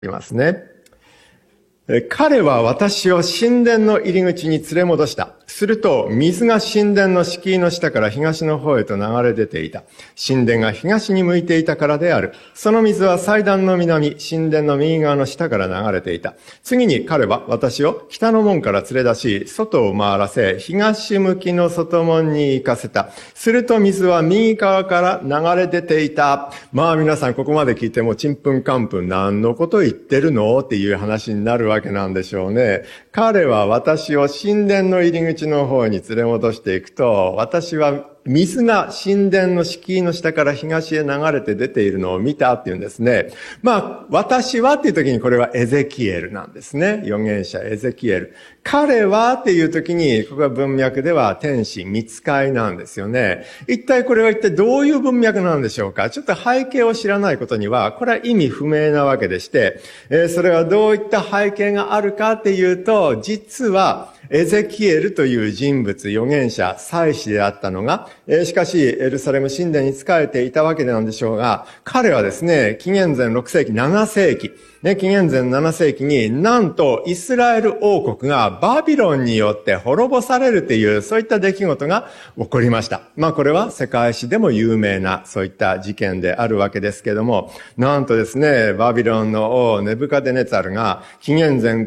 いますね。彼は私を神殿の入り口に連れ戻した。すると、水が神殿の敷居の下から東の方へと流れ出ていた。神殿が東に向いていたからである。その水は祭壇の南、神殿の右側の下から流れていた。次に彼は私を北の門から連れ出し、外を回らせ、東向きの外門に行かせた。すると水は右側から流れ出ていた。まあ皆さんここまで聞いてもちんぷんかんぷん何のこと言ってるのっていう話になるわけなんでしょうね。彼は私を神殿の入り口の方に連れ戻していくと、私は水が神殿の敷居の下から東へ流れて出ているのを見たっていうんですね。まあ、私はっていう時にこれはエゼキエルなんですね。預言者エゼキエル。彼はっていう時に、ここは文脈では天使、御使いなんですよね。一体これは一体どういう文脈なんでしょうか。ちょっと背景を知らないことには、これは意味不明なわけでして、それはどういった背景があるかっていうと、実はエゼキエルという人物、預言者、祭司であったのが、しかしエルサレム神殿に仕えていたわけなんでしょうが、彼はですね、紀元前6世紀、7世紀、紀元前7世紀になんとイスラエル王国がバビロンによって滅ぼされるという、そういった出来事が起こりました。まあこれは世界史でも有名なそういった事件であるわけですけども、なんとですね、バビロンの王ネブカデネツァルが紀元前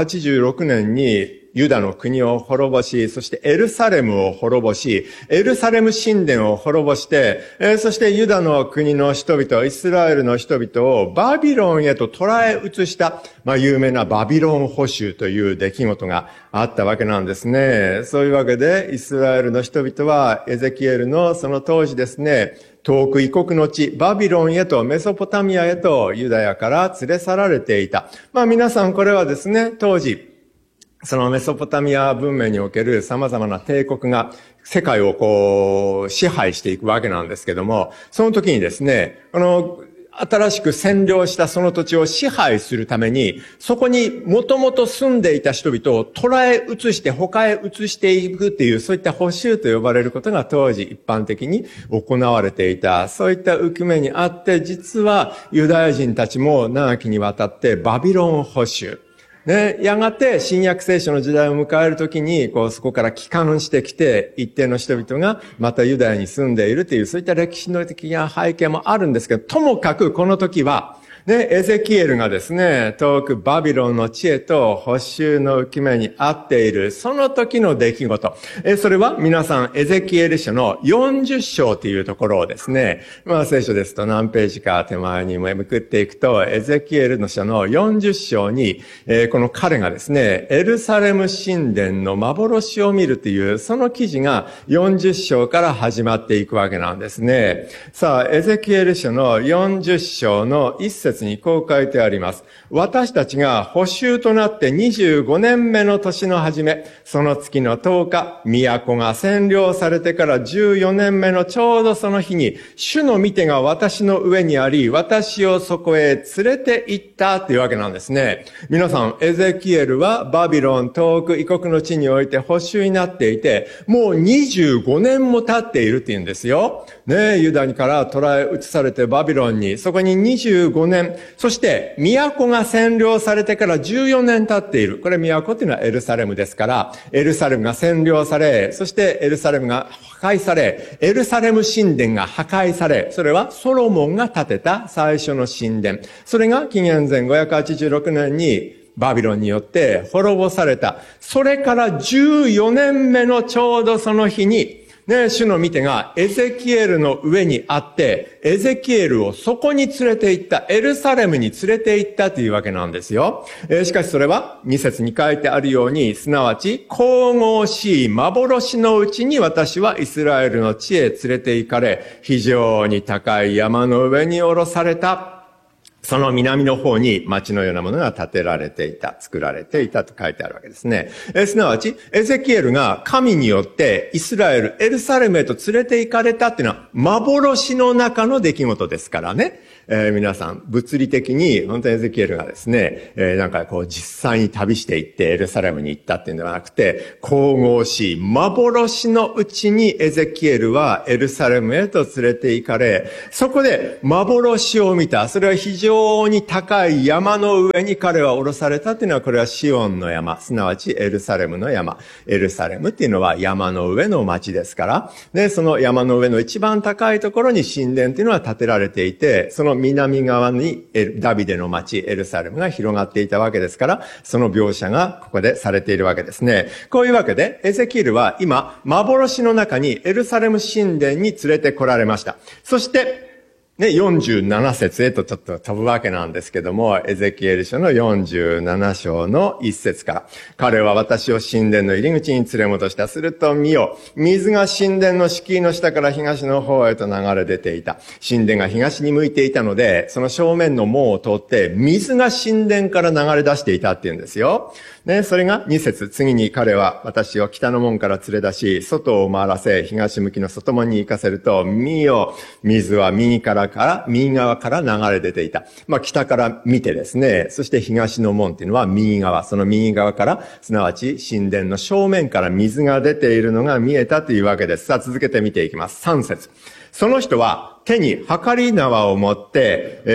586年にユダの国を滅ぼし、そしてエルサレムを滅ぼし、エルサレム神殿を滅ぼして、そしてユダの国の人々、イスラエルの人々をバビロンへと捉え移した、有名なバビロン捕囚という出来事があったわけなんですね。そういうわけで、イスラエルの人々はエゼキエルのその当時ですね、遠く異国の地、バビロンへとメソポタミアへとユダヤから連れ去られていた。皆さんこれはですね、当時、そのメソポタミア文明における様々な帝国が世界を支配していくわけなんですけども、その時にですね、新しく占領したその土地を支配するために、そこにもともと住んでいた人々を捉え移して他へ移していくっていう、そういった捕囚と呼ばれることが当時一般的に行われていた。そういった浮き目にあって、実はユダヤ人たちも長きにわたってバビロン捕囚。やがて新約聖書の時代を迎えるときに、そこから帰還してきて、一定の人々がまたユダヤに住んでいるという、そういった歴史の的な背景もあるんですけど、ともかくこの時は、エゼキエルがですね、遠くバビロンの地へと捕囚の浮き目にあっている、その時の出来事。それは皆さん、エゼキエル書の40章というところをですね、聖書ですと何ページか手前にめくっていくと、エゼキエルの書の40章に、この彼がですね、エルサレム神殿の幻を見るという、その記事が40章から始まっていくわけなんですね。さあ、エゼキエル書の40章の一節にこう書いてあります。私たちが捕囚となって25年目の年の初め、その月の10日、都が占領されてから14年目のちょうどその日に、主の御手が私の上にあり、私をそこへ連れて行ったというわけなんですね。皆さん、エゼキエルはバビロン遠く異国の地において捕囚になっていて、もう25年も経っているって言うんですよ。ユダから捕らえ移されてバビロンに、そこに25年、そして都が占領されてから14年経っている。これ都っていうのはエルサレムですから、エルサレムが占領され、そしてエルサレムが破壊され、エルサレム神殿が破壊され、それはソロモンが建てた最初の神殿。それが紀元前586年にバビロンによって滅ぼされた。それから14年目のちょうどその日に、主の御手がエゼキエルの上にあって、エゼキエルをそこに連れて行った、エルサレムに連れて行ったというわけなんですよ。しかしそれは2節に書いてあるように、すなわち神々しい幻のうちに私はイスラエルの地へ連れて行かれ、非常に高い山の上に下ろされた。その南の方に町のようなものが建てられていた、作られていたと書いてあるわけですね。すなわち、エゼキエルが神によってイスラエル、エルサレムへと連れて行かれたっていうのは幻の中の出来事ですからね。 皆さん、物理的に、本当にエゼキエルがですね、なんかこう実際に旅していってエルサレムに行ったっていうんではなくて、神々しい幻のうちにエゼキエルはエルサレムへと連れて行かれ、そこで幻を見た。それは非常に高い山の上に彼は降ろされたっていうのは、これはシオンの山、すなわちエルサレムの山。エルサレムっていうのは山の上の町ですから、で、その山の上の一番高いところに神殿っていうのは建てられていて、その南側にダビデの町エルサレムが広がっていたわけですから、その描写がここでされているわけですね。こういうわけでエゼキエルは今幻の中にエルサレム神殿に連れて来られました。そしてね、47節へとちょっと飛ぶわけなんですけども、エゼキエル書の47章の1節から、彼は私を神殿の入り口に連れ戻した。すると見よ、水が神殿の敷居の下から東の方へと流れ出ていた。神殿が東に向いていたので、その正面の門を通って水が神殿から流れ出していたっていうんですよ。ね、それが2節。次に彼は私を北の門から連れ出し、外を回らせ、東向きの外門に行かせると、見よ、水は右側から流れ出ていた。北から見てですね、そして東の門っていうのは右側、その右側から、すなわち神殿の正面から水が出ているのが見えたというわけです。さあ続けて見ていきます。3節。その人は手に測り縄を持って、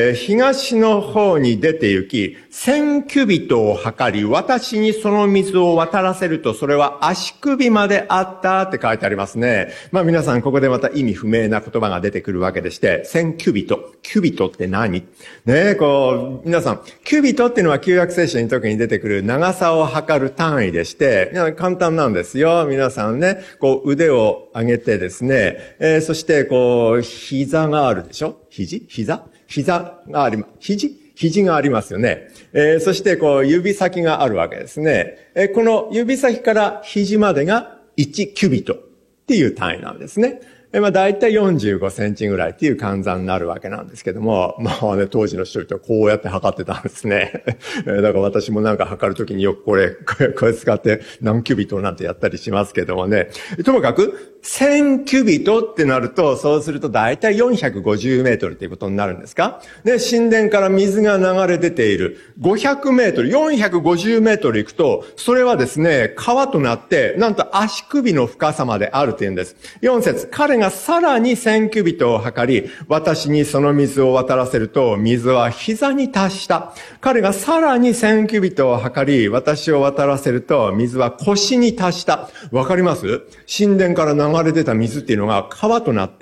東の方に出て行き、1000キュビトを測り、私にその水を渡らせると、それは足首まであったって書いてありますね。皆さん、ここでまた意味不明な言葉が出てくるわけでして、1000キュビト。キュビトって何？ね、皆さん、キュビトっていうのは旧約聖書に特に出てくる長さを測る単位でして、簡単なんですよ。皆さんね、腕を上げてですね、そして膝があるでしょ？膝があります。肘がありますよね。そして指先があるわけですね。この指先から肘までが1キュビトっていう単位なんですね。だいたい45センチぐらいっていう換算になるわけなんですけども、当時の人々はこうやって測ってたんですね。だから私もなんか測るときによくこれ使って何キュビトなんてやったりしますけどもね。ともかく、1000キュビトってなると、そうするとだいたい450メートルっていうことになるんですか？で、神殿から水が流れ出ている500メートル、450メートル行くと、それはですね、川となって、なんと足首の深さまであるというんです。4節、彼がさらに1000キュビトを測り、私にその水を渡らせると、水は膝に達した。彼がさらに1000キュビトを測り、私を渡らせると、水は腰に達した。わかります？神殿から流れ出た水っていうのが川となって、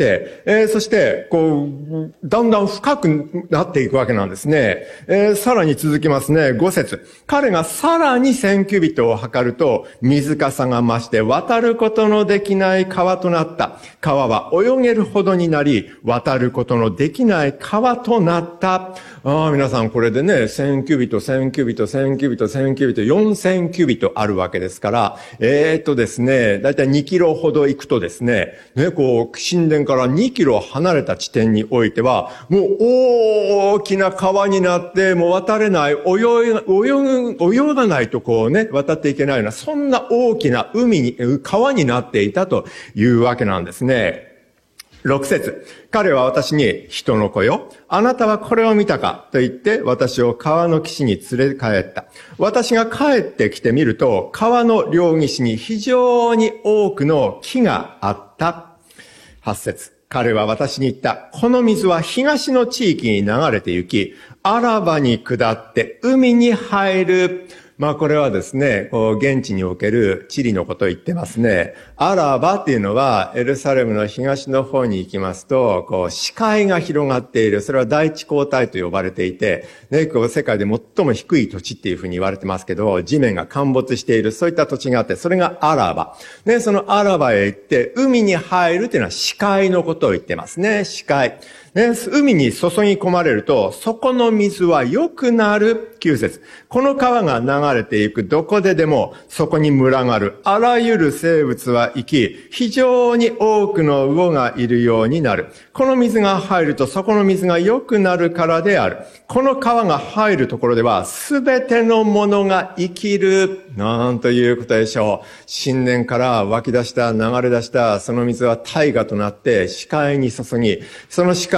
そして、だんだん深くなっていくわけなんですね。さらに続きますね。5節。彼がさらに1000キュビトを測ると、水かさが増して渡ることのできない川となった。川は泳げるほどになり、渡ることのできない川となった。皆さんこれでね、1000キュビト、1000キュビト、1000キュビト、1000キュビト、4000キュビトあるわけですから、ですね、だいたい2キロほど行くとですね、神殿から2キロ離れた地点においては、もう大きな川になって、もう渡れない、泳がないと渡っていけないような、そんな大きな川になっていたというわけなんですね。6節。彼は私に、人の子よ、あなたはこれを見たかと言って、私を川の岸に連れ帰った。私が帰ってきてみると、川の両岸に非常に多くの木があった。8節。彼は私に言った。この水は東の地域に流れて行き、アラバに下って海に入る。これはですね、現地における地理のことを言ってますね。アラバっていうのは、エルサレムの東の方に行きますと、視界が広がっている。それは大地高帯と呼ばれていて、ね、世界で最も低い土地っていうふうに言われてますけど、地面が陥没している、そういった土地があって、それがアラバ。ね、そのアラバへ行って、海に入るっていうのは視界のことを言ってますね。視界。ね、海に注ぎ込まれると、そこの水は良くなる。9節。この川が流れていくどこででも、そこに群がる。あらゆる生物は生き、非常に多くの魚がいるようになる。この水が入ると、そこの水が良くなるからである。この川が入るところでは、すべてのものが生きる。なんということでしょう。神殿から湧き出した、流れ出した、その水は大河となって、視界に注ぎ、その視界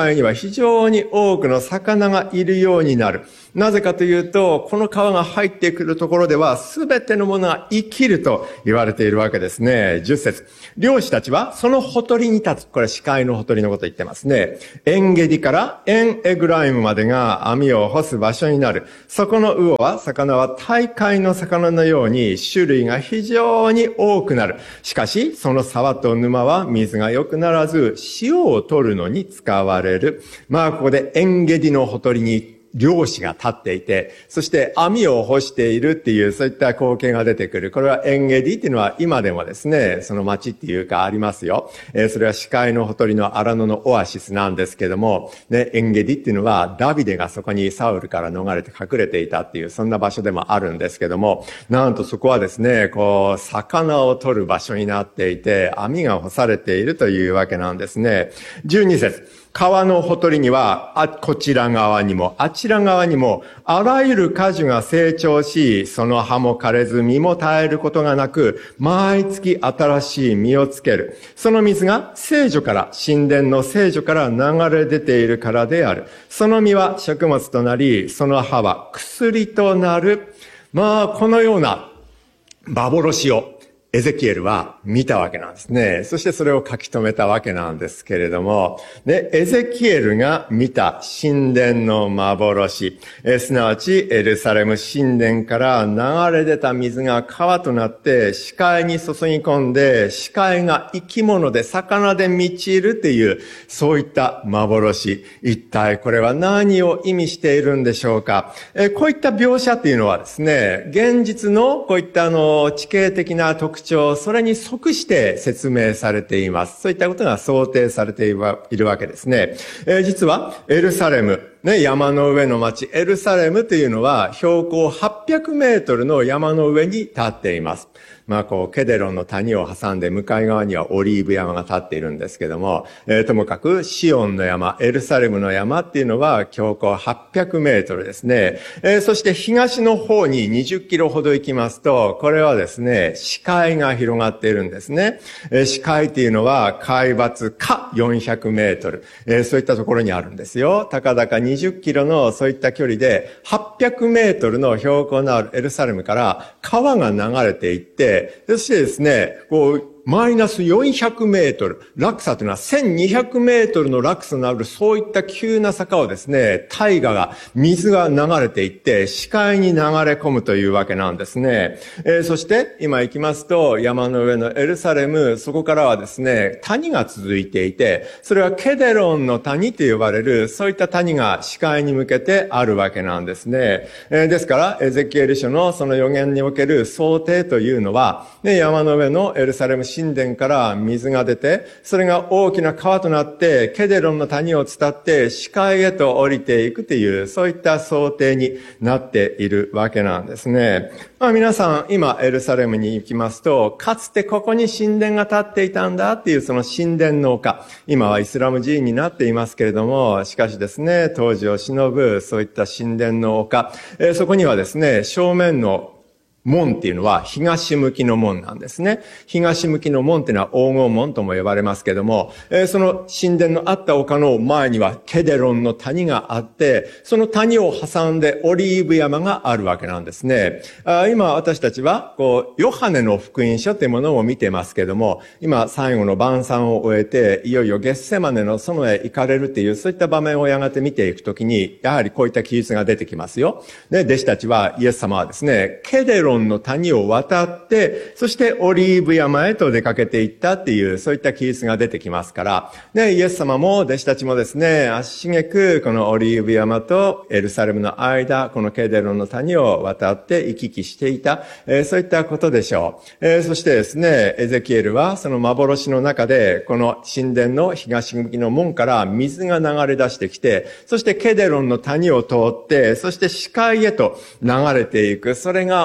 界には非常に多くの魚がいるようになる。なぜかというと、この川が入ってくるところでは、すべてのものが生きると言われているわけですね。10節。漁師たちはそのほとりに立つ。これ、死海のほとりのことを言ってますね。エンゲディからエンエグライムまでが網を干す場所になる。そこの魚は大海の魚のように種類が非常に多くなる。しかし、その沢と沼は水が良くならず、塩を取るのに使われる。ここでエンゲディのほとりに漁師が立っていて、そして網を干しているっていう、そういった光景が出てくる。これはエンゲディっていうのは今でもですね、その町っていうかありますよ。それは死海のほとりの荒野のオアシスなんですけども、ね、エンゲディっていうのはダビデがそこにサウルから逃れて隠れていたっていう、そんな場所でもあるんですけども、なんとそこはですね、魚を取る場所になっていて、網が干されているというわけなんですね。12節。川のほとりには、こちら側にも、あちら側にも、あらゆる果樹が成長し、その葉も枯れず、実も絶えることがなく、毎月新しい実をつける。その水が聖女から、神殿の聖女から流れ出ているからである。その実は食物となり、その葉は薬となる。このような幻を、エゼキエルは見たわけなんですね。そしてそれを書き留めたわけなんですけれども、ね、エゼキエルが見た神殿の幻、すなわちエルサレム神殿から流れ出た水が川となって視界に注ぎ込んで、視界が生き物で魚で満ちるっていう、そういった幻。一体これは何を意味しているんでしょうか。こういった描写っていうのはですね、現実のこういった地形的な特徴、それに即して説明されています。そういったことが想定されているわけですね。実はエルサレム、ね、山の上の町、エルサレムというのは標高800メートルの山の上に立っています。ケデロンの谷を挟んで向かい側にはオリーブ山が立っているんですけども、ともかくシオンの山、エルサレムの山っていうのは標高800メートルですね。そして東の方に20キロほど行きますと、これはですね、視界が広がっているんですね。視界っていうのは海抜下400メートル、そういったところにあるんですよ。高々20キロのそういった距離で800メートルの標高のあるエルサレムから川が流れていって、そしてですね、マイナス400メートル、落差というのは1200メートルの落差のあるそういった急な坂をですね、大河が、水が流れていって視界に流れ込むというわけなんですね。そして今行きますと山の上のエルサレム、そこからはですね、谷が続いていて、それはケデロンの谷と呼ばれるそういった谷が視界に向けてあるわけなんですね。ですからエゼキエル書のその預言における想定というのは、山の上のエルサレム神殿から水が出て、それが大きな川となってケデロンの谷を伝って視界へと降りていくという、そういった想定になっているわけなんですね。皆さん今エルサレムに行きますと、かつてここに神殿が建っていたんだっていうその神殿の丘、今はイスラム寺院になっていますけれども、しかしですね、当時を忍ぶそういった神殿の丘、そこにはですね、正面の門っていうのは東向きの門なんですね。東向きの門っていうのは黄金門とも呼ばれますけども、その神殿のあった丘の前にはケデロンの谷があって、その谷を挟んでオリーブ山があるわけなんですね。今私たちはヨハネの福音書っていうものを見てますけども、今最後の晩餐を終えていよいよゲッセマネの園へ行かれるっていう、そういった場面をやがて見ていくときに、やはりこういった記述が出てきますよ。で、弟子たちは、イエス様はですね、ケデロンの谷を渡って、そしてオリーブ山へと出かけていったっていう、そういった記述が出てきますから、で、イエス様も弟子たちもですね、足しげくこのオリーブ山とエルサレムの間、このケデロンの谷を渡って行き来していた、そういったことでしょう。そしてですね、エゼキエルはその幻の中で、この神殿の東向きの門から水が流れ出してきて、そしてケデロンの谷を通って、そして視界へと流れていく、それが大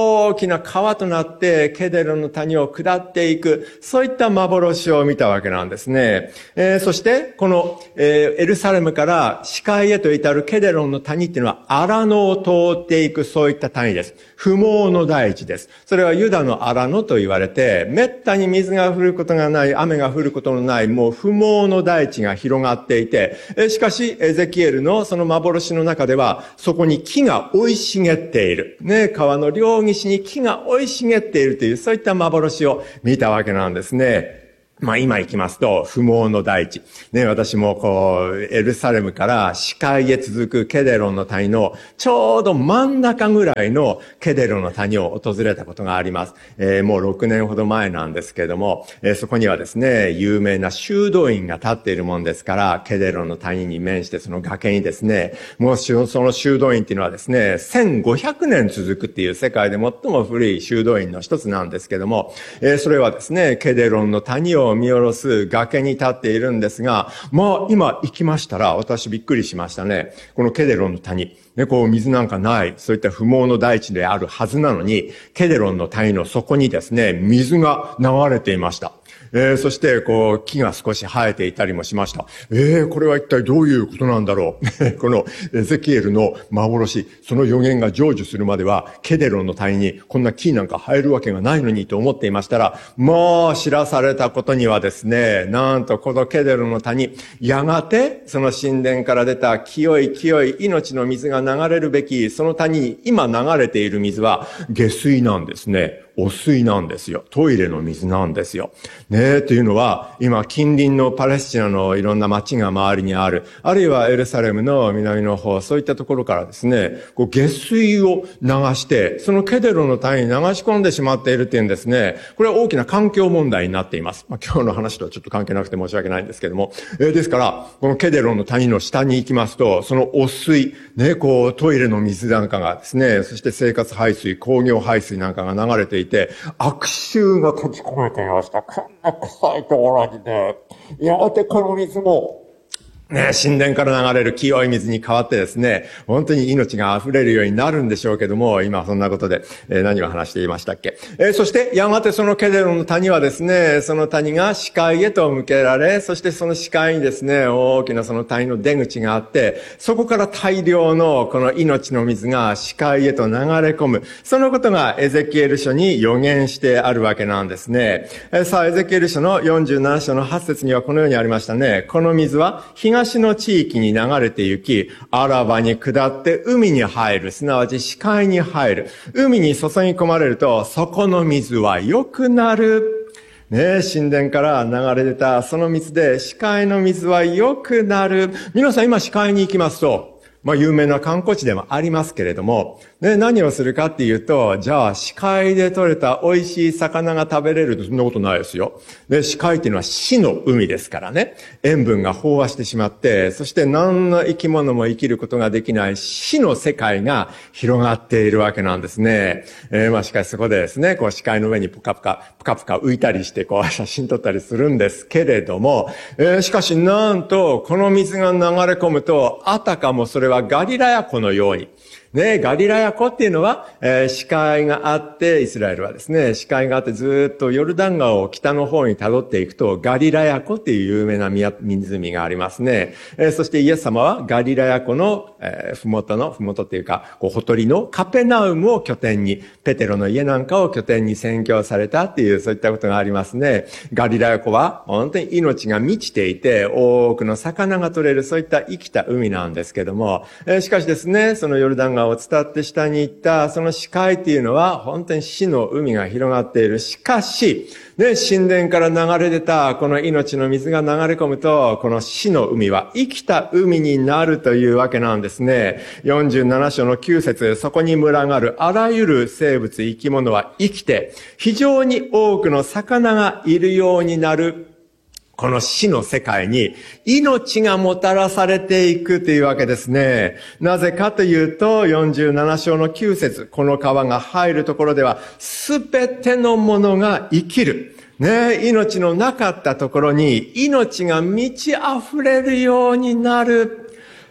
大きな川となってケデロンの谷を下っていく、そういった幻を見たわけなんですね。そしてこの、エルサレムから死海へと至るケデロンの谷っていうのは荒野を通っていく、そういった谷です。不毛の大地です。それはユダの荒野と言われて、めったに水が降ることがない、雨が降ることのない、もう不毛の大地が広がっていて、しかしエゼキエルのその幻の中では、そこに木が生い茂っている。ね、川の両岸に木が生い茂っているという、そういった幻を見たわけなんですね。今行きますと、不毛の大地。ね、私もエルサレムから死海へ続くケデロンの谷のちょうど真ん中ぐらいのケデロンの谷を訪れたことがあります。もう6年ほど前なんですけれども、そこにはですね、有名な修道院が建っているもんですから、ケデロンの谷に面してその崖にですね、もうその修道院っていうのはですね、1500年続くっていう世界で最も古い修道院の一つなんですけども、それはですね、ケデロンの谷を見下ろす崖に立っているんですが、今行きましたら、私びっくりしましたね。このケデロンの谷。ね、水なんかない、そういった不毛の大地であるはずなのに、ケデロンの谷の底にですね、水が流れていました。そして木が少し生えていたりもしました。これは一体どういうことなんだろう。このエゼキエルの幻、その予言が成就するまでは、ケデロンの谷にこんな木なんか生えるわけがないのにと思っていましたら、知らされたことにはですね、なんとこのケデロンの谷、やがてその神殿から出た清い命の水が流れるべき、その谷に今流れている水は下水なんですね。汚水なんですよ。トイレの水なんですよ。ねえ、というのは、今、近隣のパレスチナのいろんな町が周りにある、あるいはエルサレムの南の方、そういったところからですね、下水を流して、そのケデロンの谷に流し込んでしまっているっていうんですね。これは大きな環境問題になっています。今日の話とはちょっと関係なくて申し訳ないんですけども。ですから、このケデロンの谷の下に行きますと、その汚水、ね、トイレの水なんかがですね、そして生活排水、工業排水なんかが流れていて、悪臭が閉じ込めていました。こんな臭いところにね、やがてこの水も、ね、神殿から流れる清い水に変わってですね、本当に命が溢れるようになるんでしょうけども、今そんなことで、何を話していましたっけ。そして、やがてそのケデロンの谷はですね、その谷が死海へと向けられ、そしてその死海にですね、大きなその谷の出口があって、そこから大量のこの命の水が死海へと流れ込む。そのことがエゼキエル書に予言してあるわけなんですね。さあ、エゼキエル書の47章の8節にはこのようにありましたね。この水は東の地域に流れて行き、アラバに下って海に入る、すなわち死海に入る。海に注ぎ込まれると、そこの水は良くなる。ね、神殿から流れ出たその水で、死海の水は良くなる。皆さん今死海に行きますと、有名な観光地でもありますけれども、ね、何をするかっていうと、じゃあ、死海で取れた美味しい魚が食べれるとそんなことないですよ。で、死海っていうのは死の海ですからね。塩分が飽和してしまって、そして何の生き物も生きることができない死の世界が広がっているわけなんですね。しかしそこでですね、死海の上にぷかぷか浮いたりして、写真撮ったりするんですけれども、しかしなんと、この水が流れ込むと、あたかもそれはガリラヤ湖のように、ね、ガリラヤ湖っていうのは、死海があって、イスラエルはですね、死海があってずっとヨルダン川を北の方に辿っていくと、ガリラヤ湖っていう有名な湖がありますね。そしてイエス様はガリラヤ湖の、ふもとっていうか、ほとりのカペナウムを拠点に、ペテロの家なんかを拠点に宣教されたっていう、そういったことがありますね。ガリラヤ湖は本当に命が満ちていて、多くの魚が取れる、そういった生きた海なんですけども、しかしですね、そのヨルダン川を伝って下に行った、その死海っていうのは、本当に死の海が広がっている。しかし、ね、神殿から流れ出た、この命の水が流れ込むと、この死の海は生きた海になるというわけなんですね。47章の9節、そこに群がるあらゆる生物、生き物は生きて、非常に多くの魚がいるようになる。この死の世界に命がもたらされていくというわけですね。なぜかというと、47章の9節、この川が入るところでは、すべてのものが生きる。ね、命のなかったところに命が満ち溢れるようになる。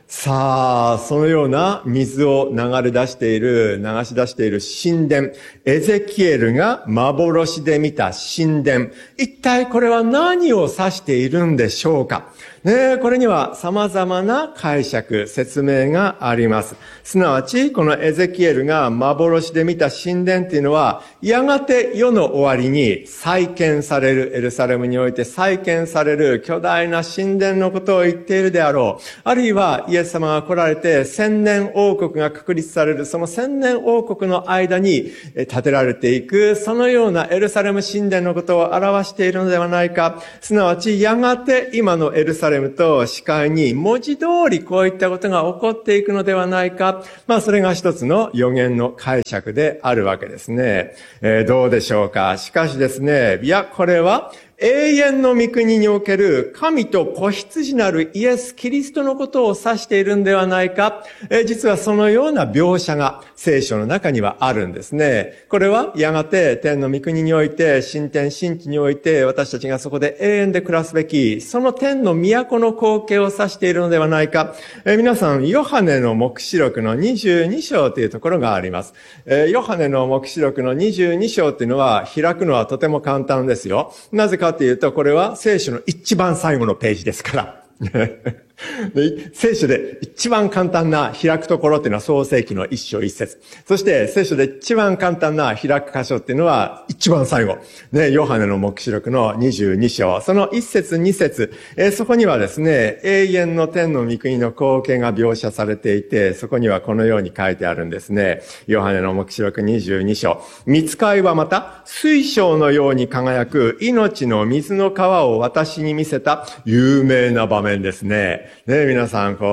さあ、そのような水を流し出している神殿、エゼキエルが幻で見た神殿、一体これは何を指しているんでしょうか。これには様々な解釈、説明があります。すなわち、このエゼキエルが幻で見た神殿っていうのは、やがて世の終わりに再建される、エルサレムにおいて再建される巨大な神殿のことを言っているであろう。あるいは、イエス様が来られて千年王国が確立される、その千年王国の間に建てられていく、そのようなエルサレム神殿のことを表しているのではないか。すなわち、やがて今のエルサレムと視界に文字通りこういったことが起こっていくのではないか。それが一つの予言の解釈であるわけですね。どうでしょうか。しかしですね、これは永遠の御国における神と子羊なるイエス・キリストのことを指しているんではないか。実はそのような描写が聖書の中にはあるんですね。これはやがて天の御国において、新天新地において私たちがそこで永遠で暮らすべき、その天の都の光景を指しているのではないか。皆さん、ヨハネの黙示録の22章というところがあります。ヨハネの黙示録の22章というのは開くのはとても簡単ですよ。なぜかというと、これは聖書の一番最後のページですから。聖書で一番簡単な開くところっていうのは創世記の一章一節。そして聖書で一番簡単な開く箇所っていうのは一番最後。ヨハネの黙示録の22章。その一節二節。そこにはですね、永遠の天の御国の光景が描写されていて、そこにはこのように書いてあるんですね。ヨハネの黙示録22章。御使いはまた水晶のように輝く命の水の川を私に見せた有名な場面ですね。皆さん、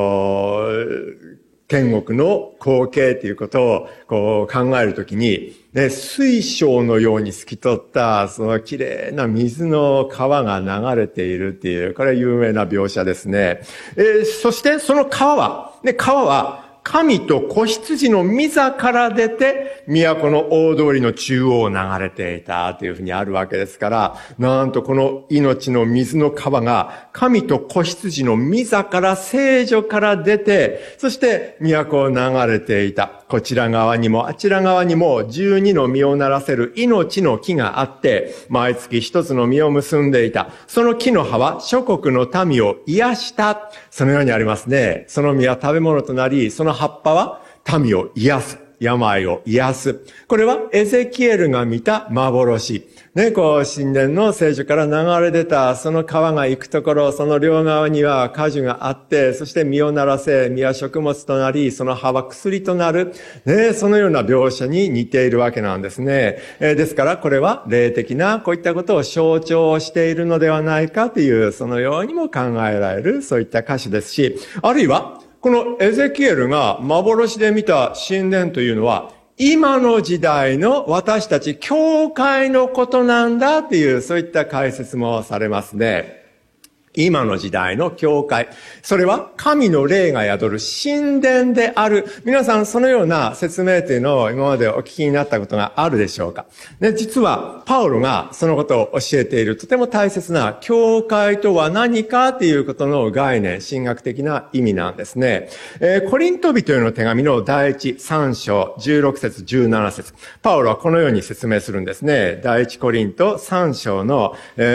天国の光景ということを考えるときに、水晶のように透き通った、その綺麗な水の川が流れているっていう、これは有名な描写ですね。そしてその川は、神と子羊の御座から出て、都の大通りの中央を流れていたというふうにあるわけですから、なんとこの命の水の川が、神と子羊の御座から聖女から出て、そして都を流れていた。こちら側にもあちら側にも12の実をならせる命の木があって、毎月一つの実を結んでいた。その木の葉は諸国の民を癒した。そのようにありますね。その実は食べ物となり、その葉っぱは民を癒す。病を癒す。これはエゼキエルが見た幻。神殿の聖女から流れ出たその川が行くところ、その両側には果樹があって、そして実をならせ、実は食物となり、その葉は薬となる。そのような描写に似ているわけなんですね。ですからこれは霊的なこういったことを象徴しているのではないかという、そのようにも考えられる、そういった歌詞ですし、あるいは、このエゼキエルが幻で見た神殿というのは、今の時代の私たち教会のことなんだという、そういった解説もされますね。今の時代の教会。それは神の霊が宿る神殿である。皆さんそのような説明というのを今までお聞きになったことがあるでしょうか。実はパウロがそのことを教えているとても大切な教会とは何かということの概念、神学的な意味なんですね。コリント人への手紙の第一3章16節17節。パウロはこのように説明するんですね。第一コリント3章の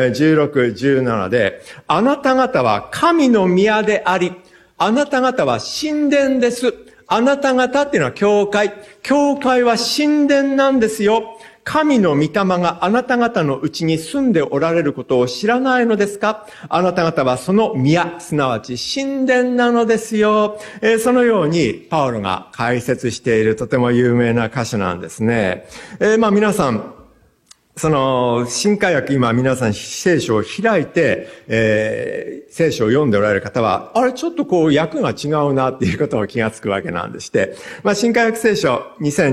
16、17で、あなた方は神の宮であり、あなた方は神殿です。あなた方っていうのは教会。教会は神殿なんですよ。神の御霊があなた方のうちに住んでおられることを知らないのですか？あなた方はその宮、すなわち神殿なのですよ。そのようにパウロが解説しているとても有名な箇所なんですね。皆さん、新海訳今皆さん聖書を開いて、聖書を読んでおられる方は、あれちょっと訳が違うなっていうことを気がつくわけなんでして、新海訳聖書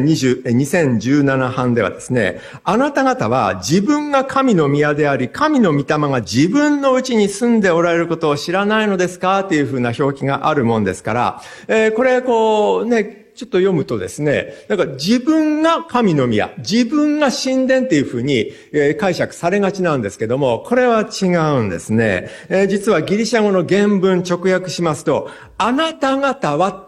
2017版ではですね、あなた方は自分が神の宮であり、神の御霊が自分のうちに住んでおられることを知らないのですかっていうふうな表記があるもんですから、これちょっと読むとですね、なんか自分が神の宮、自分が神殿っていうふうに解釈されがちなんですけども、これは違うんですね。実はギリシャ語の原文直訳しますと、あなた方は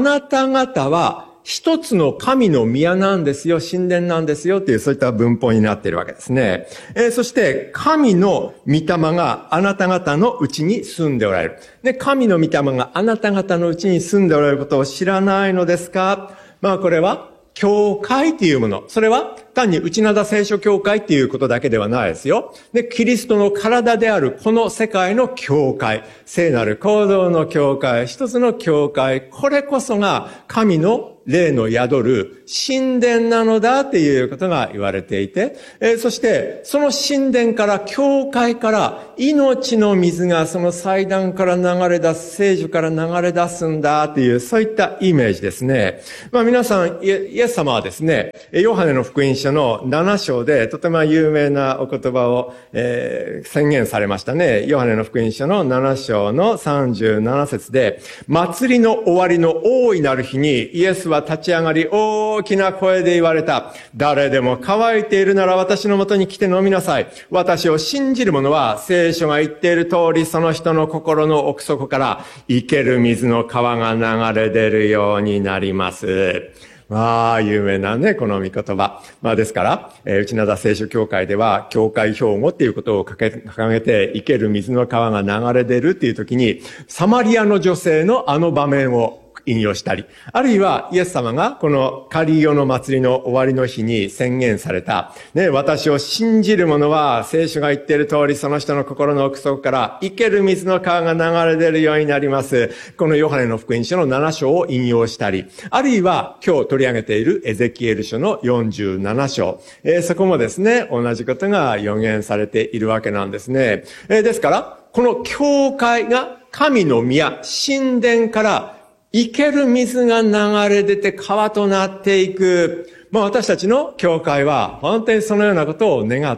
一つの神の宮なんですよ、神殿なんですよっていう、そういった文法になっているわけですね。そして、神の御霊があなた方のうちに住んでおられる。で、神の御霊があなた方のうちに住んでおられることを知らないのですか？これは、教会というもの。それは単に内灘聖書教会っていうことだけではないですよ。で、キリストの体であるこの世界の教会、聖なる行動の教会、一つの教会、これこそが神の霊の宿る神殿なのだっていうことが言われていて、そしてその神殿から教会から命の水がその祭壇から流れ出す、聖樹から流れ出すんだっていう、そういったイメージですね。皆さん、イエス様はですね、ヨハネの福音書の7章でとても有名なお言葉を、宣言されましたね。ヨハネの福音書の7章の37節で、祭りの終わりの大いなる日にイエスは立ち上がり大きな声で言われた。誰でも乾いているなら私のもとに来て飲みなさい。私を信じる者は聖書が言っている通りその人の心の奥底から生ける水の川が流れ出るようになります。有名なね、この御言葉。ですから、内灘聖書協会では、教会標語っていうことを掲げて、生ける水の川が流れ出るっていう時に、サマリアの女性のあの場面を引用したり、あるいはイエス様がこのカリオの祭りの終わりの日に宣言された、ね、私を信じる者は聖書が言っている通りその人の心の奥底から生ける水の川が流れ出るようになります。このヨハネの福音書の7章を引用したり、あるいは今日取り上げているエゼキエル書の47章、そこもですね、同じことが予言されているわけなんですね。ですから、この教会が神の宮、神殿から生ける水が流れ出て川となっていく。私たちの教会は本当にそのようなことを願って、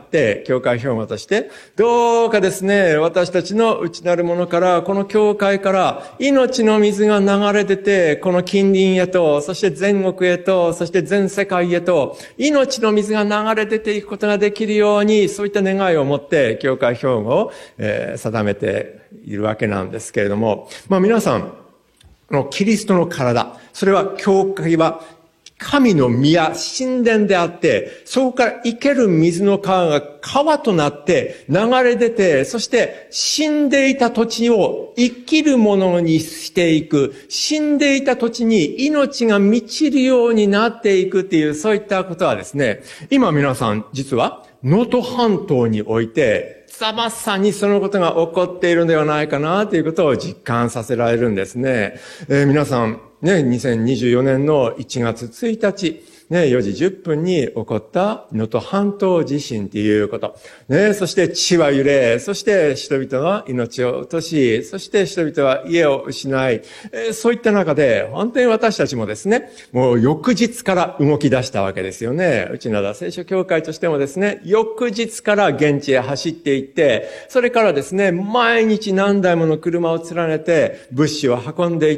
教会標語として、どうかですね、私たちの内なるものから、この教会から命の水が流れ出て、この近隣へと、そして全国へと、そして全世界へと、命の水が流れ出ていくことができるように、そういった願いを持って、教会標語を、定めているわけなんですけれども、皆さん、キリストの体、それは教会は神の宮、神殿であって、そこから生ける水の川が川となって流れ出て、そして死んでいた土地を生きるものにしていく、死んでいた土地に命が満ちるようになっていくっていう、そういったことはですね、今皆さん実は能登半島において、まさにそのことが起こっているのではないかなということを実感させられるんですね。皆さん、ね、2024年の1月1日、ね、4時10分に起こった能登半島地震っていうこと。ね、そして地は揺れ、そして人々は命を落とし、そして人々は家を失い、そういった中で、本当に私たちもですね、もう翌日から動き出したわけですよね。内灘聖書協会としてもですね、翌日から現地へ走っていって、それからですね、毎日何台もの車を連ねて物資を運んでいって、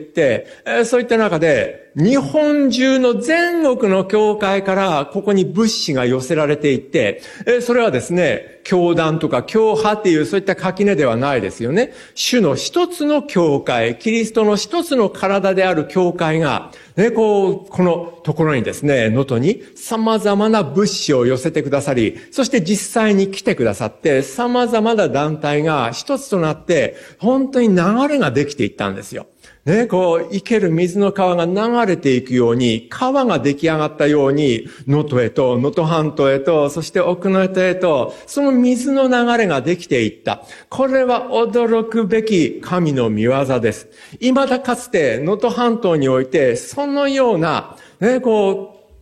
そういった中で、日本中の全国の教会からここに物資が寄せられていって、それはですね、教団とか教派っていうそういった垣根ではないですよね。主の一つの教会、キリストの一つの体である教会が、ね、このところにですね、能登に様々な物資を寄せてくださり、そして実際に来てくださって、様々な団体が一つとなって、本当に流れができていったんですよ。ね、生ける水の川が流れていくように、川が出来上がったように、能登へと、能登半島へと、そして奥能登へと、その水の流れができていった。これは驚くべき神の御業です。未だかつて能登半島において、そのような、ね、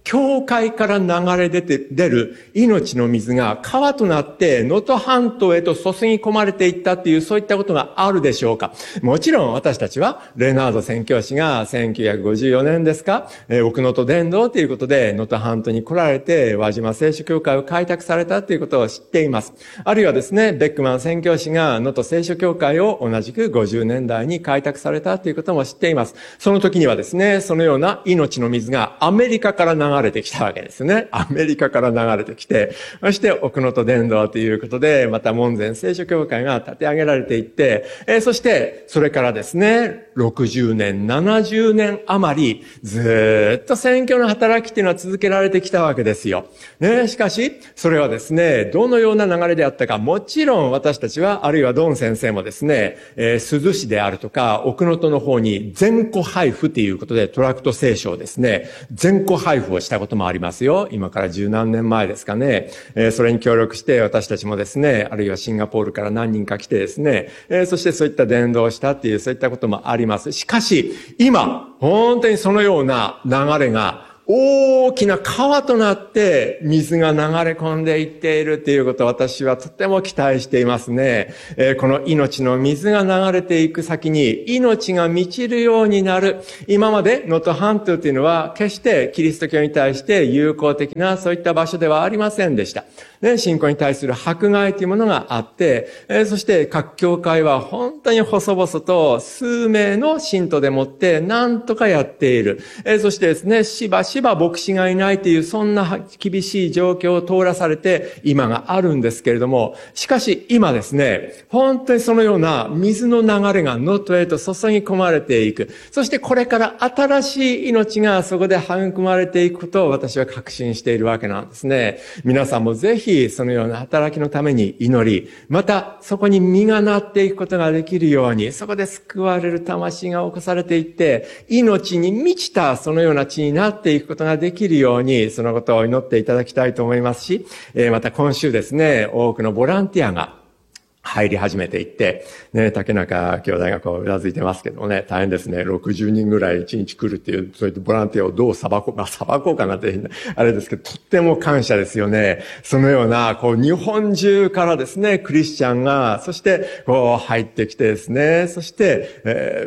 教会から流れ出る命の水が川となって能登半島へと注ぎ込まれていったっていう、そういったことがあるでしょうか。もちろん私たちはレナード宣教師が1954年ですか、奥能登伝道ということで能登半島に来られて輪島聖書教会を開拓されたということを知っています。あるいはですね、ベックマン宣教師が能登聖書教会を同じく50年代に開拓されたということも知っています。その時にはですね、そのような命の水がアメリカから流れてきたわけですね。アメリカから流れてきて、そして奥能登伝道ということで、また門前聖書教会が立て上げられていって、そしてそれからですね、60年、70年余り、ずっと宣教の働きっていうのは続けられてきたわけですよ。ね、しかし、それはですね、どのような流れであったか、もちろん私たちは、あるいはドン先生もですね、珠洲市であるとか、奥能登の方に全戸配布ということで、トラクト聖書をですね、全戸配布をしたこともありますよ。今から十何年前ですかね。それに協力して私たちもですね、あるいはシンガポールから何人か来てですね、そしてそういった伝道をしたっていう、そういったこともあります。しかし、今、本当にそのような流れが大きな川となって水が流れ込んでいっているということを私はとても期待していますね。この命の水が流れていく先に命が満ちるようになる。今まで能登半島というのは決してキリスト教に対して友好的なそういった場所ではありませんでした。信仰に対する迫害というものがあって、そして各教会は本当に細々と数名の信徒でもって何とかやっている。そしてですね、しばしば牧師がいないというそんな厳しい状況を通らされて今があるんですけれども、しかし今ですね、本当にそのような水の流れが能登へと注ぎ込まれていく。そしてこれから新しい命がそこで育まれていくことを私は確信しているわけなんですね。皆さんもぜひそのような働きのために祈り、またそこに実がなっていくことができるように、そこで救われる魂が起こされていって、命に満ちたそのような地になっていくことができるように、そのことを祈っていただきたいと思いますし、また今週ですね、多くのボランティアが入り始めていって、ね、竹中兄弟がこううなずいてますけどもね、大変ですね。60人ぐらい1日来るっていう、そういったボランティアをどう裁こうかなって、あれですけど、とっても感謝ですよね。そのような、日本中からですね、クリスチャンが、そして、入ってきてですね、そして、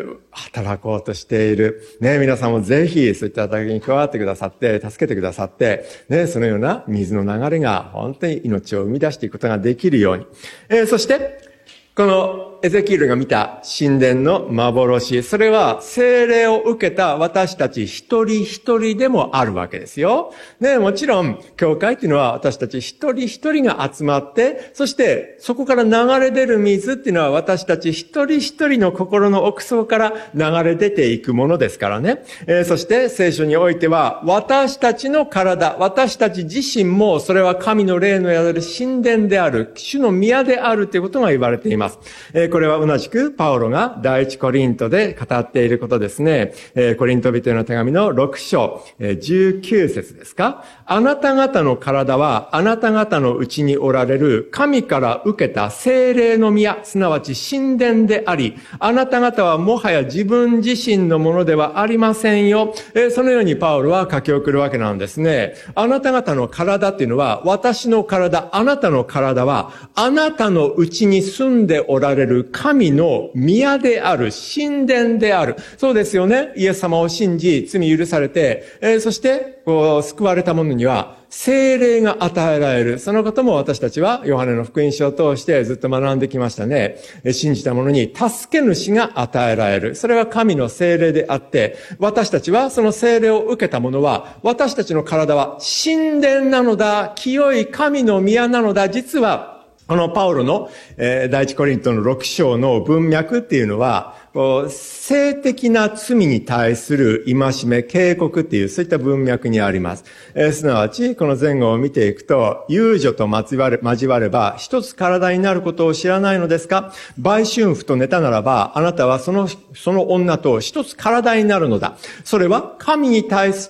働こうとしている。ね、皆さんもぜひ、そういった働きに加わってくださって、助けてくださって、ね、そのような水の流れが本当に命を生み出していくことができるように。そして、このエゼキエルが見た神殿の幻、それは聖霊を受けた私たち一人一人でもあるわけですよ。ね、もちろん、教会っていうのは私たち一人一人が集まって、そしてそこから流れ出る水っていうのは私たち一人一人の心の奥底から流れ出ていくものですからね。そして聖書においては、私たちの体、私たち自身もそれは神の霊の宿る神殿である、主の宮であるということが言われています。これは同じくパウロが第一コリントで語っていることですね。コリント人への手紙の6章、19節ですか。あなた方の体はあなた方のうちにおられる神から受けた聖霊の宮、すなわち神殿であり、あなた方はもはや自分自身のものではありませんよ。そのようにパウロは書き送るわけなんですね。あなた方の体っていうのは、私の体、あなたの体は、あなたのうちに住んでおられる神の宮である、神殿である。そうですよね。イエス様を信じ、罪許されて、そして、救われた者には、聖霊が与えられる。そのことも私たちは、ヨハネの福音書を通してずっと学んできましたね。信じた者に助け主が与えられる。それは神の聖霊であって、私たちはその聖霊を受けた者は、私たちの体は神殿なのだ、清い神の宮なのだ。実は、このパウロの、第一コリントの6章の文脈っていうのは、性的な罪に対する戒め、警告っていう、そういった文脈にあります。すなわち、この前後を見ていくと、遊女と交われば、一つ体になることを知らないのですか？売春婦と寝たならば、あなたはその女と一つ体になるのだ。それは、神に対して、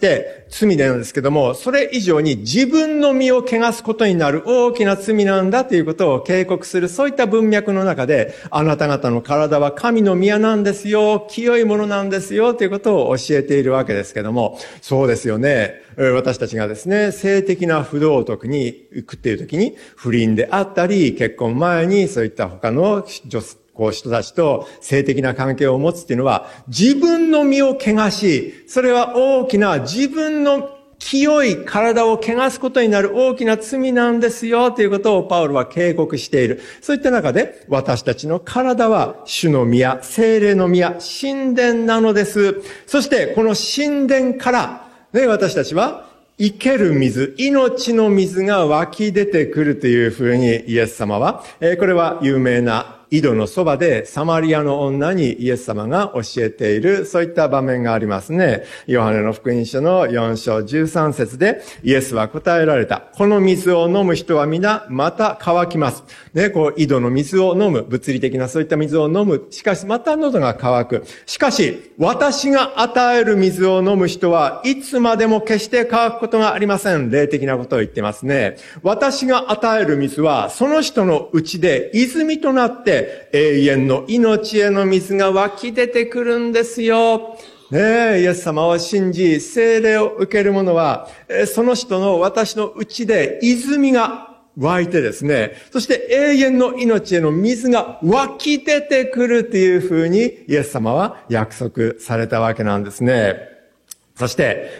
罪なんですけども、それ以上に自分の身を汚すことになる大きな罪なんだということを警告する、そういった文脈の中で、あなた方の体は神の宮なんですよ、清いものなんですよということを教えているわけですけども、そうですよね。私たちがですね、性的な不道徳に行くっていう時に、不倫であったり、結婚前にそういった他の人たちと性的な関係を持つっていうのは、自分の身を汚し、それは大きな自分の清い体を汚すことになる大きな罪なんですよということをパウロは警告している。そういった中で、私たちの体は主の宮、聖霊の宮、神殿なのです。そしてこの神殿から、私たちは生ける水、命の水が湧き出てくるというふうにイエス様は、これは有名な井戸のそばでサマリアの女にイエス様が教えている、そういった場面がありますね。ヨハネの福音書の4章13節でイエスは答えられた。この水を飲む人は皆また乾きます。井戸の水を飲む、物理的なそういった水を飲む。しかしまた喉が渇く。しかし私が与える水を飲む人はいつまでも決して乾くことがありません。霊的なことを言ってますね。私が与える水はその人のうちで泉となって永遠の命への水が湧き出てくるんですよ。イエス様を信じ、聖霊を受ける者は、その人の私のうちで泉が湧いてですね、そして永遠の命への水が湧き出てくるというふうにイエス様は約束されたわけなんですね。そして、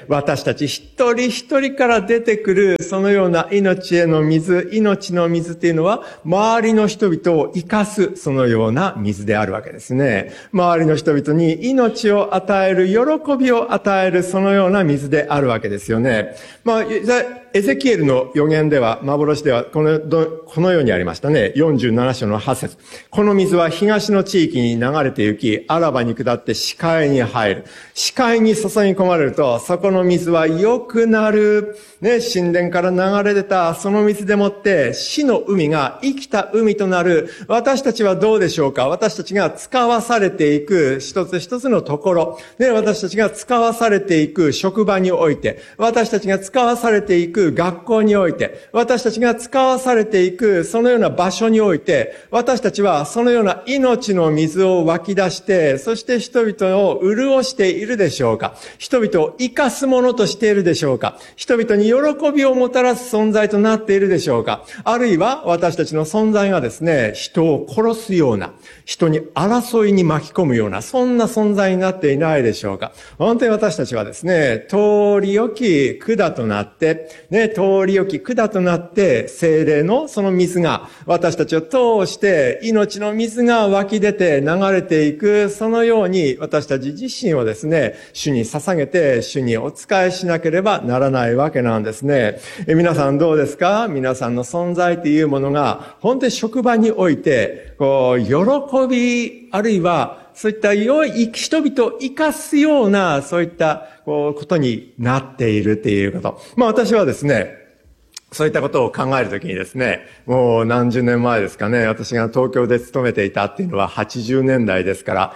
私たち一人一人から出てくる、そのような命への水、命の水っていうのは、周りの人々を生かす、そのような水であるわけですね。周りの人々に命を与える、喜びを与える、そのような水であるわけですよね。エゼキエルの予言では、幻では、このようにありましたね。47章の8節。この水は東の地域に流れて行き、アラバに下って視界に入る。視界に注ぎ込まれると、そこの水は良くなる。神殿から流れ出た、その水でもって、死の海が生きた海となる。私たちはどうでしょうか？私たちが使わされていく一つ一つのところ、私たちが使わされていく職場において、私たちが使わされていく学校において、私たちが使わされていくそのような場所において、私たちはそのような命の水を湧き出して、そして人々を潤しているでしょうか？人々を生かすものとしているでしょうか？人々に喜びをもたらす存在となっているでしょうか？あるいは私たちの存在がですね、人を殺すような、人に争いに巻き込むような、そんな存在になっていないでしょうか？本当に私たちはですね、通り良き管となって、通り良き管となって、聖霊のその水が私たちを通して命の水が湧き出て流れていく、そのように私たち自身をですね、主に捧げて主にお仕えしなければならないわけなんですね。皆さんどうですか？皆さんの存在というものが本当に職場において喜び、あるいはそういった良い人々を生かすようなそういったことになっているということ。私はですね、そういったことを考えるときにですね、もう何十年前ですかね、私が東京で勤めていたっていうのは80年代ですから、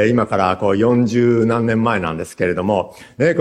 今から40何年前なんですけれども、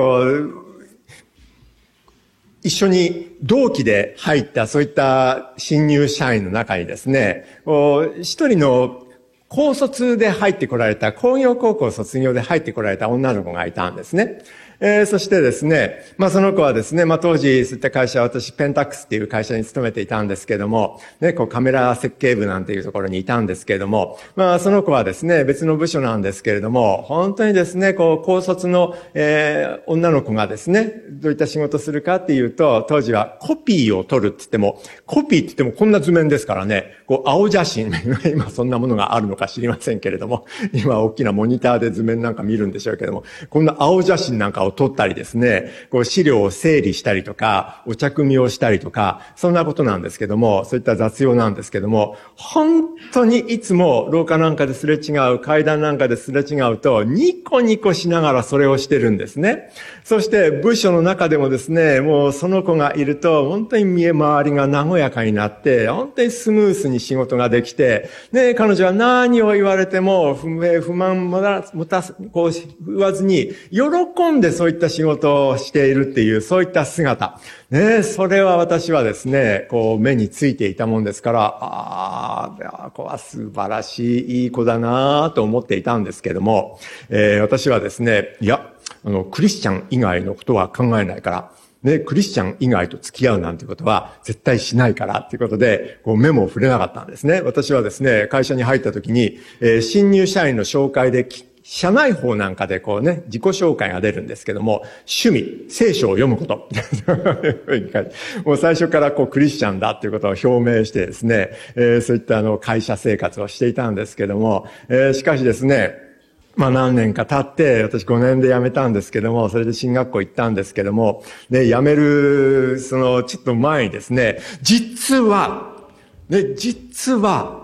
一緒に同期で入ったそういった新入社員の中にですね、一人の高卒で入ってこられた、工業高校卒業で入ってこられた女の子がいたんですね。そしてですね、その子はですね、当時、そういった会社は私、ペンタックスっていう会社に勤めていたんですけれども、カメラ設計部なんていうところにいたんですけれども、その子はですね、別の部署なんですけれども、本当にですね、高卒の、女の子がですね、どういった仕事するかっていうと、当時はコピーを取るって言っても、コピーって言ってもこんな図面ですからね、青写真、今そんなものがあるのか知りませんけれども、今大きなモニターで図面なんか見るんでしょうけども、こんな青写真なんかを撮ったりですね、資料を整理したりとか、お茶組みをしたりとか、そんなことなんですけども、そういった雑用なんですけども、本当にいつも廊下なんかですれ違う、階段なんかですれ違うと、ニコニコしながらそれをしてるんですね。そして部署の中でもですね、もうその子がいると、本当に見え回りが和やかになって、本当にスムースに仕事ができて、彼女は何を言われても不満も言わずに、喜んでそそういった仕事をしているっていう、そういった姿。ね、それは私はですね、こう目についていたもんですから、これは素晴らしい、いい子だなと思っていたんですけども、私はですね、いや、クリスチャン以外のことは考えないから、ね、クリスチャン以外と付き合うなんてことは絶対しないからっていうことで、こう目も触れなかったんですね。私はですね、会社に入った時に、新入社員の紹介で、社内法なんかでこうね、自己紹介が出るんですけども、趣味、聖書を読むこと。もう最初からこうクリスチャンだっていうことを表明してですね、そういった会社生活をしていたんですけども、しかしですね、何年か経って、私5年で辞めたんですけども、それで進学校行ったんですけども、ね、辞める、ちょっと前にですね、実は、いつ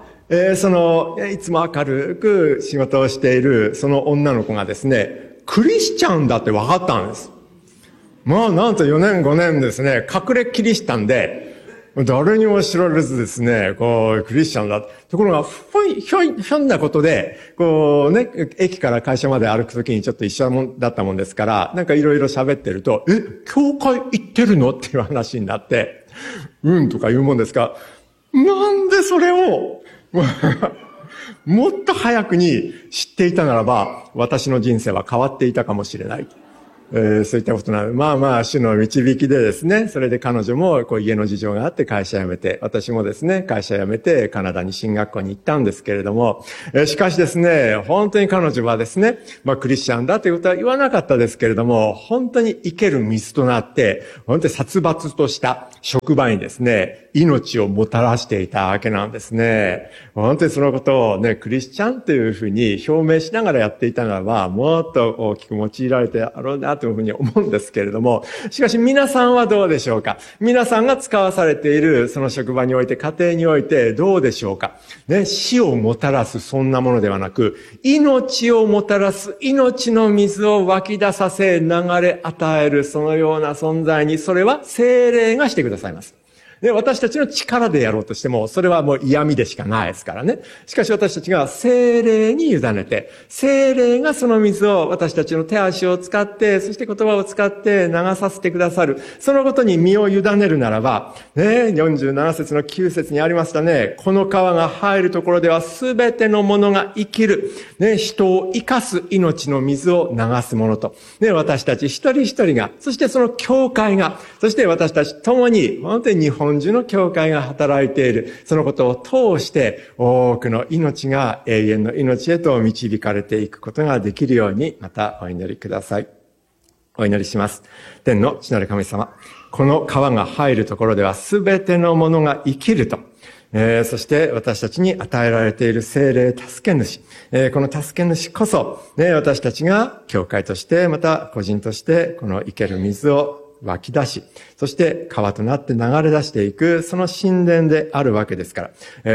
も明るく仕事をしているその女の子がですね、クリスチャンだって分かったんです。なんと4年5年ですね、隠れキリシタンで、誰にも知られずですね、こう、クリスチャンだ。ところが、ひょんなことで、こうね、駅から会社まで歩くときにちょっと一緒だったもんですから、なんかいろいろ喋ってると、教会行ってるのっていう話になって、とか言うもんですが、なんでそれを、もっと早くに知っていたならば、私の人生は変わっていたかもしれない。そういったことなの。主の導きでですね、それで彼女もこう家の事情があって会社辞めて、私もですね、会社辞めてカナダに進学校に行ったんですけれども、しかしですね、本当に彼女はですね、クリスチャンだということは言わなかったですけれども、本当に生ける水となって、本当に殺伐とした職場にですね、命をもたらしていたわけなんですね。本当にそのことをね、クリスチャンというふうに表明しながらやっていたならば、もっと大きく用いられてあろうなというふうに思うんですけれども、しかし皆さんはどうでしょうか。皆さんが使わされているその職場において、家庭においてどうでしょうか。ね、死をもたらすそんなものではなく、命をもたらす、命の水を湧き出させ、流れ与える、そのような存在に、それは聖霊がしてくださいます。で、私たちの力でやろうとしても、それはもう嫌味でしかないですからね。しかし私たちが聖霊に委ねて、聖霊がその水を私たちの手足を使って、そして言葉を使って流させてくださる。そのことに身を委ねるならば、ね、47節の9節にありましたね。この川が入るところでは全てのものが生きる。ね、人を生かす命の水を流すものと。ね、私たち一人一人が、そしてその教会が、そして私たち共に、本当に日本中の教会が働いている。そのことを通して多くの命が永遠の命へと導かれていくことができるように、またお祈りください。お祈りします。天の父なる神様、この川が入るところでは全てのものが生きると。そして私たちに与えられている聖霊助け主。この助け主こそ、私たちが教会として、また個人として、この生ける水を湧き出し、そして川となって流れ出していく、その神殿であるわけですから、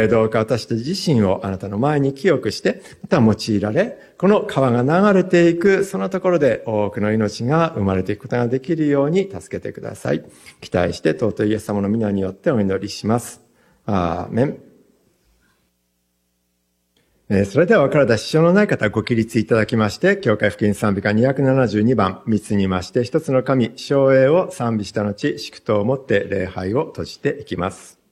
どうか私たち自身をあなたの前に清くして、また用いられ、この川が流れていく、そのところで多くの命が生まれていくことができるように助けてください。期待して尊いイエス様の皆によってお祈りします。アーメン。それではお体支障のない方ご起立いただきまして、教会福音賛美歌272番、三つにまして一つの神、称栄を賛美した後、祝祷をもって礼拝を閉じていきます。